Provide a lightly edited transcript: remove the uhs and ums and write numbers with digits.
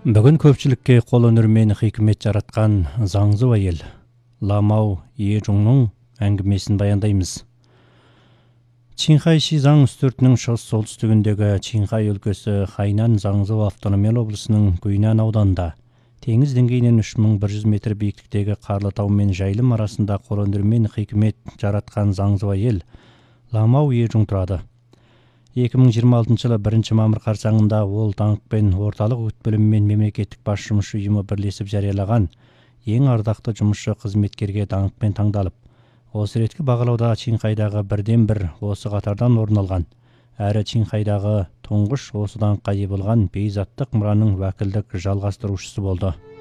Бүгін көпшілікке қолөнер мен хикмет жаратқан заңзу әйел Ламау Ежунның әңгімесін баяндаймыз. Чинхай Шизаң үстіртінің шығыс солтүстігіндегі Чинхай өлкесі Хайнан Заңзу автономиялы облысының Гуйнан ауданында теңіз деңгейінен 3100 метр биіктіктегі Қарлытау мен Жайылым арасында қолөнер мен хикмет жаратқан заңзу әйел Ламау Ежун тұрады. 2026 жылы 1 мамыр қарсаңында ол даңқпен орталық өрт бөлімі мен мемлекеттік бас жұмысшы ұйымы бірлесіп жариялаған ең ардақты жұмысшы қызметкерге даңқпен таңдалып, осы реткі бағалауда Чинхайдағы бірден-бір осы қатардан орын алған, әрі Чинхайдағы тұңғыш осы даңққа ие болған бейзаттық мұраның уәкілдік жалғастырушысы болды.